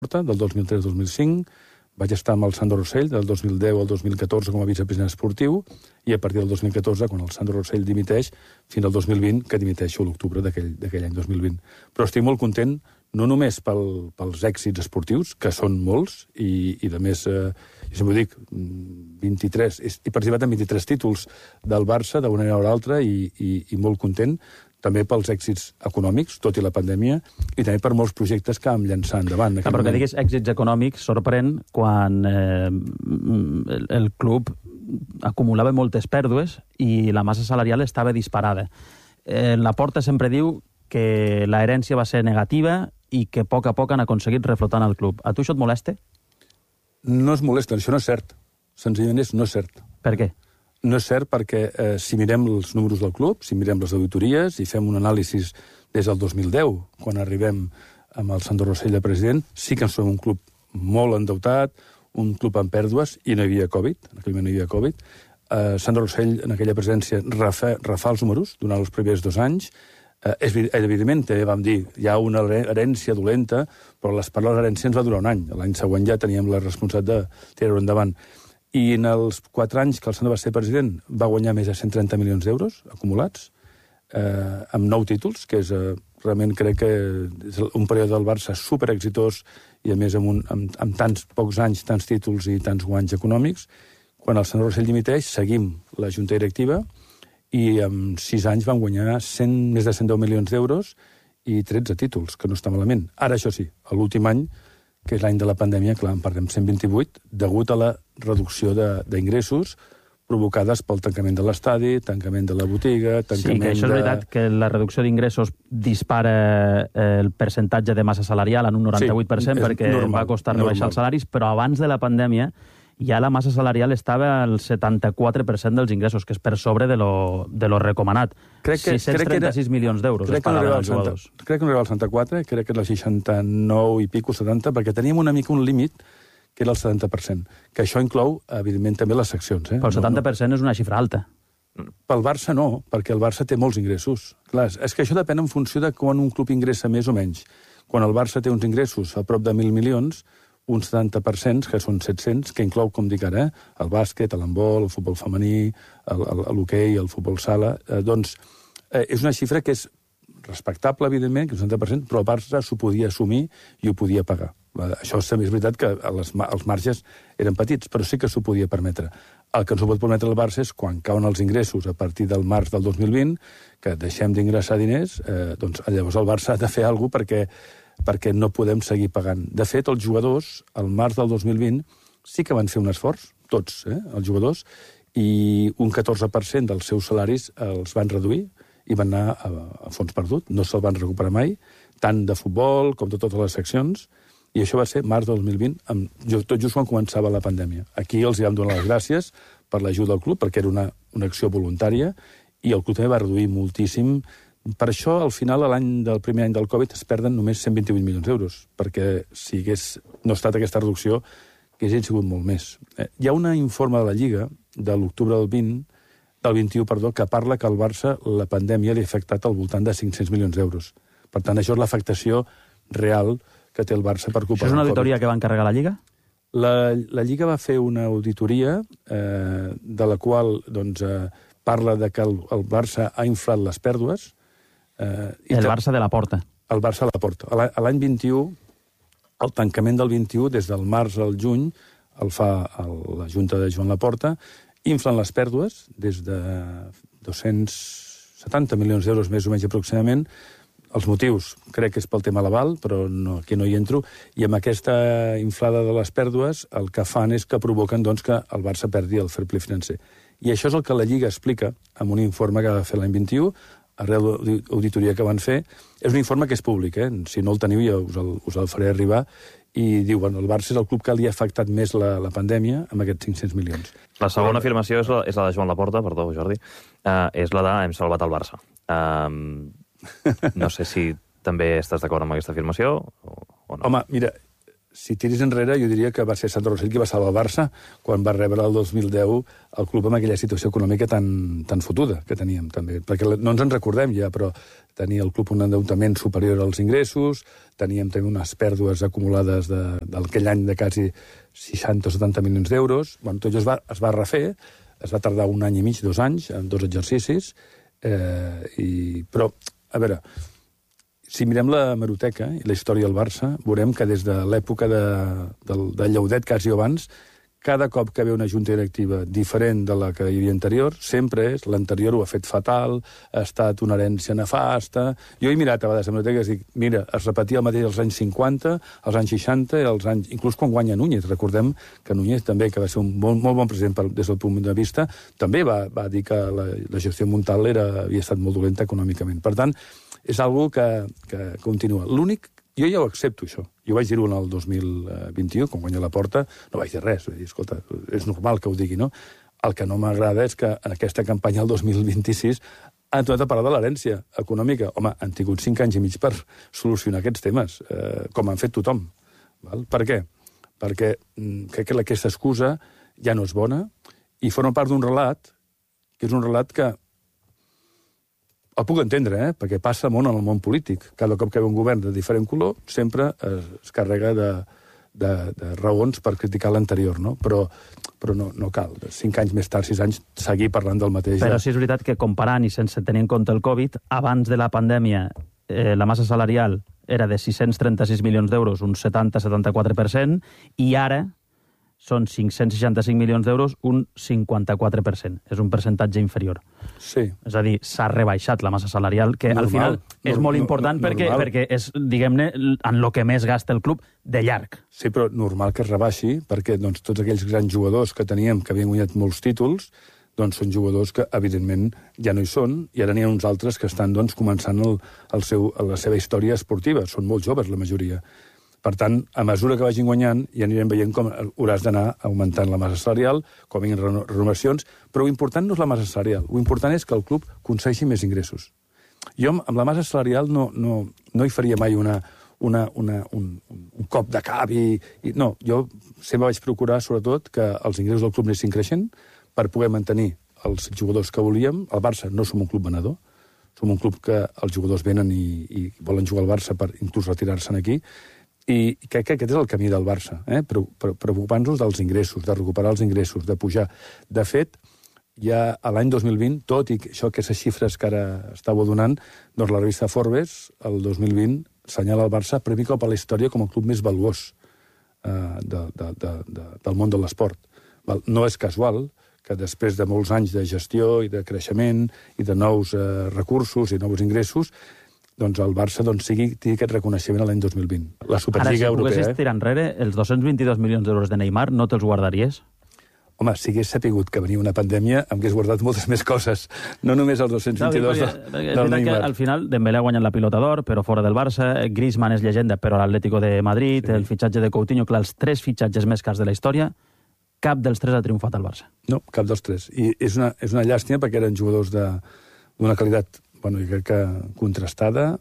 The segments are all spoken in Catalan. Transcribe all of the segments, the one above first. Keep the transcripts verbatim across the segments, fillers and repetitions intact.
del dos mil tres al dos mil cinc, vaig estar amb el Sandro Rossell del dos mil deu al dos mil catorze com a vicepresident esportiu i a partir del dos mil catorze, quan el Sandro Rossell dimiteix, fins al dos mil vint, que dimiteixo a l'octubre d'aquell any dos mil vint. Però estic molt content, no només pel, pels èxits esportius, que són molts, i, i de més, eh, jo sempre ho dic, vint-i-tres, he participat en vint-i-tres títols del Barça d'una manera o l'altra i, i, i molt content, també pels èxits econòmics, tot i la pandèmia, i també per molts projectes que vam llançar endavant. Ah, però que diguis èxits econòmics sorprèn quan eh, el, el club acumulava moltes pèrdues i la massa salarial estava disparada. Eh, la Porta sempre diu que la herència va ser negativa i que a poc a poc han aconseguit reflotar el club. A tu això et molesta? No es molesta, això no és cert. Senzillament és no és cert. Per què? No és cert perquè eh, si mirem els números del club, si mirem les auditories i fem un anàlisi des del dos mil deu, quan arribem amb el Sandro Rossell de president, sí que ens som un club molt endeutat, un club amb pèrdues, i no hi havia Covid, en aquell moment no hi havia Covid. Eh, Sandro Rossell, en aquella presència, refa, refà els números durant els primers dos anys. Eh, és, evidentment, també vam dir, hi ha una herència dolenta, però les per l'herència ens va durar un any. L'any següent ja teníem la responsabilitat de tirar-ho endavant. I en els quatre anys que el Sandro va ser president va guanyar més de cent trenta milions d'euros acumulats, eh, amb nou títols, que és, eh, realment crec que és un període del Barça superexitós i a més amb, un, amb, amb tants pocs anys, tants títols i tants guanys econòmics. Quan el Sandro Rossell dimiteix, seguim la junta directiva i en sis anys van guanyar cent, més de cent deu milions d'euros i tretze títols, que no està malament. Ara, això sí, l'últim any, que és l'any de la pandèmia, clar, en perdem cent vint-i-vuit, degut a la reducció d'ingressos provocades pel tancament de l'estadi, tancament de la botiga, tancament de... Sí, que això és veritat, que la reducció d'ingressos dispara el percentatge de massa salarial en un noranta-vuit per cent, sí, perquè normal, va costar rebaixar normal. Els salaris, però abans de la pandèmia ja la massa salarial estava al setanta-quatre per cent dels ingressos, que és per sobre de lo, de lo recomanat. Crec que, sis-cents trenta-sis milions d'euros es pagaven als jugadors. Crec que no arribava al setanta-quatre, crec que era el seixanta-nou i pico, setanta, perquè teníem una mica un límit que era el setanta per cent, que això inclou, evidentment, també les seccions. Eh? Però el setanta per cent no, no. és una xifra alta. Pel Barça no, perquè el Barça té molts ingressos. Clar, és que això depèn en funció de quan un club ingressa més o menys. Quan el Barça té uns ingressos a prop de mil milions, un setanta per cent, que són set-cents, que inclou, com dic ara, el bàsquet, l'handbol, el futbol femení, l'hoquei, el futbol sala, eh, doncs eh, és una xifra que és respectable, evidentment, que és un setanta per cent, però el Barça s'ho podia assumir i ho podia pagar. Això també és veritat que les, els marges eren petits, però sí que s'ho podia permetre. El que no s'ho pot permetre el Barça és quan cauen els ingressos a partir del març del dos mil vint, que deixem d'ingressar diners, eh, doncs llavors el Barça ha de fer alguna cosa perquè perquè no podem seguir pagant. De fet, els jugadors, al març del dos mil vint, sí que van fer un esforç, tots, eh, els jugadors, i un catorze per cent dels seus salaris els van reduir i van anar a, a fons perdut, no se'l van recuperar mai, tant de futbol com de totes les seccions, i això va ser març del dos mil vint, amb, tot just quan començava la pandèmia. Aquí els hi vam donar les gràcies per l'ajuda del club, perquè era una, una acció voluntària, i el club també va reduir moltíssim. Per això, al final, l'any del primer any del Covid es perden només cent vint-i-vuit milions d'euros, perquè si hagués no estat aquesta reducció, que hagin sigut molt més. Eh, hi ha un informe de la Lliga, de l'octubre del vint, del vint-i-u, perdó, que parla que al Barça la pandèmia li ha afectat al voltant de cinc-cents milions d'euros. Per tant, això és l'afectació real que té el Barça per culpa del Covid. Això és una auditoria que va encarregar la Lliga? La, la Lliga va fer una auditoria eh, de la qual doncs, eh, parla de que el, el Barça ha inflat les pèrdues. Uh, el Barça de la Porta. El Barça de la Porta. L'any vint-i-u, el tancament del vint-i-u, des del març al juny, el fa el, la Junta de Joan Laporta, inflen les pèrdues des de dos-cents setanta milions d'euros més o menys aproximadament. Els motius crec que és pel tema l'aval, però no, aquí no hi entro, i amb aquesta inflada de les pèrdues el que fan és que provoquen doncs, que el Barça perdi el fair play financer. I això és el que la Lliga explica en un informe que va fer l'any vint-i-u, arrel de l'auditoria que van fer. És un informe que és públic, eh? Si no el teniu ja us el, us el faré arribar, i diu, bueno, el Barça és el club que li ha afectat més la, la pandèmia amb aquests cinc-cents milions. La segona Però... afirmació és la, és la de Joan Laporta, perdó, Jordi, uh, és la de hem salvat el Barça. Uh, no sé si també estàs d'acord amb aquesta afirmació o, o no. Home, mira, si tiris enrere, jo diria que va ser Sandro Rosell qui va salvar el Barça quan va rebre el dos mil deu el club amb aquella situació econòmica tan, tan fotuda que teníem, també. Perquè no ens en recordem ja, però tenia el club un endeutament superior als ingressos, teníem també unes pèrdues acumulades d'aquell any de quasi seixanta o setanta milions d'euros. Bueno, tot això es va, es va refer, es va tardar un any i mig, dos anys, en dos exercicis, eh, i, però, a veure, si mirem la hemeroteca i la història del Barça, veurem que des de l'època de, de, de Llaudet, quasi abans, cada cop que ve una junta directiva diferent de la que hi havia anterior, sempre és l'anterior ho ha fet fatal, ha estat una herència nefasta. Jo he mirat a vegades hemeroteques i dic, mira, es repetia el mateix als anys cinquanta, als anys seixanta, als anys... inclús quan guanya Núñez. Recordem que Núñez també, que va ser un bon, molt bon president per, des del punt de vista, també va, va dir que la, la gestió Montal era, havia estat molt dolenta econòmicament. Per tant, és algo que, que continua. L'únic, jo ja ho accepto, això. Jo vaig dir-ho en el dos mil vint-i-u, quan guanya la Porta, no vaig dir res. Vaig dir, escolta, és normal que ho digui, no? El que no m'agrada és que en aquesta campanya, el dos mil vint-i-sis, han tornat a parlar de l'herència econòmica. Home, han tingut cinc anys i mig per solucionar aquests temes, eh, com han fet tothom. Val? Per què? Perquè crec que aquesta excusa ja no és bona i forma part d'un relat, que és un relat que el puc entendre, eh? Perquè passa molt en el món polític. Cada cop que ve un govern de diferent color, sempre es, es carrega de, de, de raons per criticar l'anterior, no? Però, però no, no cal. Cinc anys més tard, sis anys, seguir parlant del mateix. Però sí és veritat que comparant i sense tenir en compte el Covid, abans de la pandèmia, eh, la massa salarial era de sis-cents trenta-sis milions d'euros, un setanta a setanta-quatre per cent, i ara són cinc-cents seixanta-cinc milions d'euros, un cinquanta-quatre per cent. És un percentatge inferior. Sí. És a dir, s'ha rebaixat la massa salarial, que normal, al final és normal, molt important no, perquè, perquè és, diguem-ne, en el que més gasta el club de llarg. Sí, però normal que es rebaixi, perquè doncs, tots aquells grans jugadors que teníem, que havien guanyat molts títols, doncs són jugadors que, evidentment, ja no hi són, i ara n'hi ha uns altres que estan doncs, començant el, el seu, la seva història esportiva. Són molt joves, la majoria. Per tant, a mesura que vagin guanyant, ja anirem veient com hauràs d'anar augmentant la massa salarial, com vinguin renovacions, però l'important no és la massa salarial, l'important és que el club aconsegueixi més ingressos. Jo amb la massa salarial no, no, no hi faria mai una, una, una, un, un cop de cap i, i... No, jo sempre vaig procurar, sobretot, que els ingressos del club anessin creixent per poder mantenir els jugadors que volíem. Al Barça no som un club venedor, som un club que els jugadors venen i, i volen jugar al Barça per inclús retirar-se'n aquí. I crec que aquest és el camí del Barça, eh? Preocupant-nos dels ingressos, de recuperar els ingressos, de pujar. De fet, ja a l'any dos mil vint, tot i això, aquestes xifres que ara estàveu donant, doncs la revista Forbes, el dos mil vint, assenyala el Barça primer cop a la història com el club més valuós eh, de, de, de, de, del món de l'esport. No és casual que després de molts anys de gestió i de creixement i de nous eh, recursos i nous ingressos, doncs el Barça doncs, sigui, tingui aquest reconeixement l'any dos mil vint. La Superliga Europea... Ara, si poguessis tirar enrere, els dos-cents vint-i-dos milions d'euros de Neymar no te'ls guardaries? Home, si hagués sapigut que venia una pandèmia, em hagués guardat moltes més coses. No només els dos-cents vint-i-dos no, perquè, perquè del Neymar. Que al final Dembélé ha guanyat la Pilota d'Or, però fora del Barça. Griezmann és llegenda, però a l'Atlético de Madrid. Sí. El fitxatge de Coutinho, clar, els tres fitxatges més cars de la història, cap dels tres ha triomfat al Barça. No, cap dels tres. I és una, és una llàstima perquè eren jugadors d'una qualitat... Bueno, jo crec que contrastada.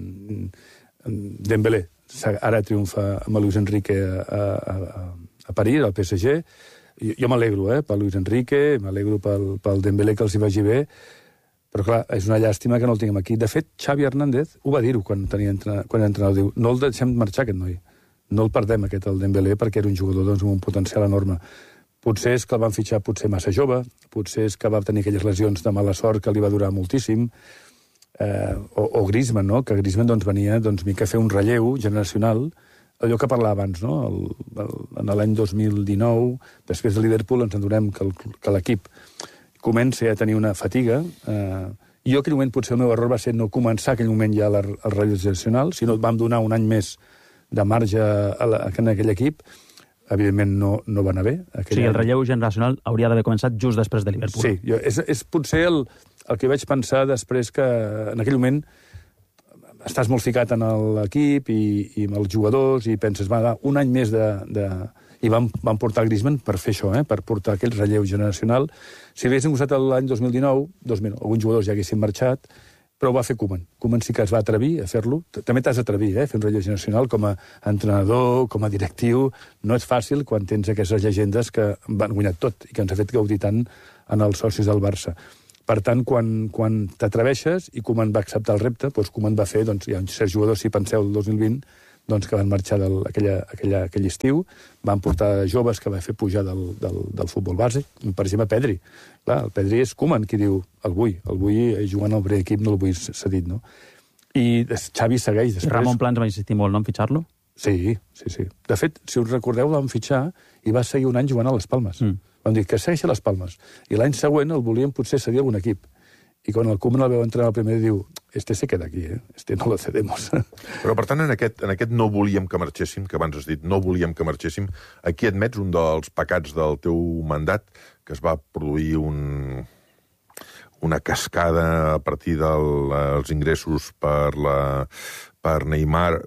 Dembélé ara triomfa amb Luis Enrique a, a, a París, al P S G. Jo, jo m'alegro, eh, pel Luis Enrique, m'alegro pel, pel Dembélé que els hi vagi bé, però clar, és una llàstima que no el tinguem aquí. De fet, Xavi Hernández ho va dir-ho quan tenia entrenador, quan era entrenador. Diu, no el deixem marxar, aquest noi. No el perdem, aquest, el Dembélé, perquè era un jugador doncs, amb un potencial enorme. Potser és que el van fitxar potser massa jove, potser és que va tenir aquelles lesions de mala sort que li va durar moltíssim, eh, o, o Griezmann, no? Que Griezmann doncs, venia doncs, mica a fer un relleu generacional, allò que parlava abans, no? El, el, en l'any dos mil dinou, després de Liverpool, ens adonem que l'equip comença a tenir una fatiga. Eh, I jo, en aquell moment, potser el meu error va ser no començar aquell moment ja el relleu generacional, sinó vam donar un any més de marge a, la, a aquell equip. Evidentment no, no va anar bé. Sí, el relleu generacional hauria d'haver començat just després de Liverpool. Sí, jo, és, és potser el, el que vaig pensar després que en aquell moment estàs molt ficat en l'equip i, i amb els jugadors i penses, va, un any més de... de... I vam, vam portar Griezmann per fer això, eh? Per portar aquell relleu generacional. Si haguéssim gustat l'any dos mil dinou, dos mil, alguns jugadors ja haguessin marxat, però ho va fer Koeman. Koeman sí que es va atrevir a fer-lo. També t'has d'atrevir, eh, a fer un relleu generacional com a entrenador, com a directiu. No és fàcil quan tens aquestes llegendes que van guanyar tot i que ens ha fet gaudir tant en els socis del Barça. Per tant, quan, quan t'atreveixes i Koeman va acceptar el repte, doncs Koeman va fer, doncs, hi ha uns certs jugadors, si penseu, el dos mil vint, doncs, que van marxar del, aquella, aquella, aquell estiu, van portar joves que va fer pujar del, del, del futbol base, per exemple, Pedri. Clar, el Pedri és Koeman qui diu, el vull, el vull jugant al primer equip, no el vull cedit, no? I Xavi segueix després. I Ramon Plans va insistir molt, no?, en fitxar-lo? Sí, sí, sí. De fet, si us recordeu, l'han fitxar i va seguir un any jugant a les Palmes. Mm. Van dir que segueixi a les Palmes. I l'any següent el volien potser cedir a algun equip. I quan el Koeman el veu entrar al primer diu, este se queda aquí, eh? Este no lo cedemos. Però, per tant, en aquest, en aquest no volíem que marxéssim, que abans has dit, no volíem que marxéssim, aquí admets un dels pecats del teu mandat, que es va produir un, una cascada a partir dels ingressos per, la, per Neymar,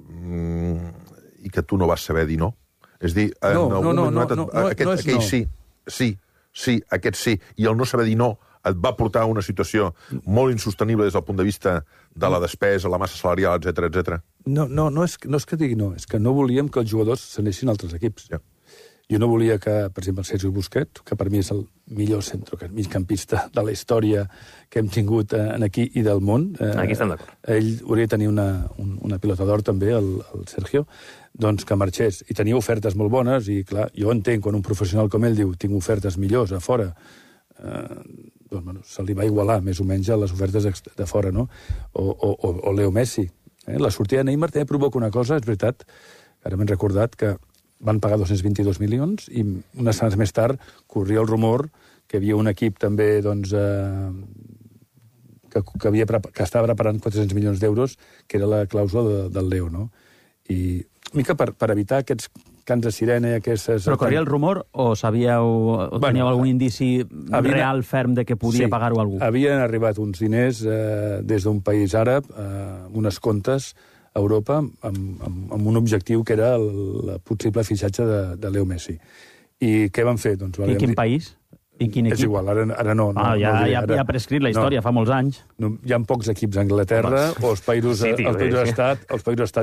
i que tu no vas saber dir no? És dir, en no, algun no, no, moment, no, no, aquest, no és aquell no. sí, sí, sí, aquest sí, i el no saber dir no et va portar a una situació molt insostenible des del punt de vista de la despesa, la massa salarial, etcètera, etcètera. No, no, no, és, no és que digui no, és que no volíem que els jugadors s'anessin a altres equips. Ja. Jo no volia que, per exemple, el Sergio Busquets, que per mi és el millor centre migcampista de la història que hem tingut eh, aquí i del món. Eh, aquí estem d'acord. Ell hauria de tenir una, un, una pilota d'or també, el, el Sergio, doncs que marxés. I tenia ofertes molt bones i, clar, jo entenc quan un professional com ell diu tinc ofertes millors a fora, eh, doncs, bueno, se li va igualar més o menys a les ofertes de fora, no? O, o, o Leo Messi. Eh? La sortida de Neymar també provoca una cosa, és veritat, que ara m'he recordat que van pagar dos-cents vint-i-dos milions i unes setmanes més tard corria el rumor que hi havia un equip també doncs, eh, que, que, havia, que estava preparant quatre-cents milions d'euros, que era la clàusula de, del Leo, no? I mica per, per evitar aquests cants de sirena i aquestes... Però corria el rumor o sabíeu o bueno, teníeu algun indici havien, real, ferm, de que podia sí, pagar-ho algú? Havien arribat uns diners eh, des d'un país àrab, eh, unes comptes a Europa, amb, amb, amb un objectiu que era el, el possible fitxatge de, de Leo Messi. I què van fer? Doncs, I quin dir... país? I quin equip? És igual, ara, ara no. Ah, no, ja, no diré, ja, ara... ja ha prescrit la història, no, fa molts anys. No, hi ha pocs equips a Anglaterra, o els països, sí, tio, els països estat, els països estat